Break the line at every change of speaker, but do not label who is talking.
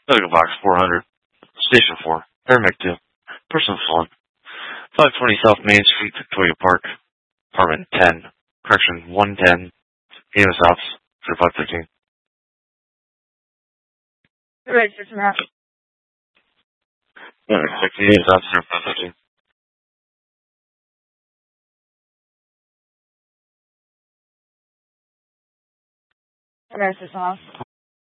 Medical Box 400. Station 4. Paramedic 2. Person fallen. 520 South Main Street, Victoria Park. Apartment 10. Correction 110. EMS Ops 3513.
Right, System House.
60 EMS Ops 3513.
Right, System House.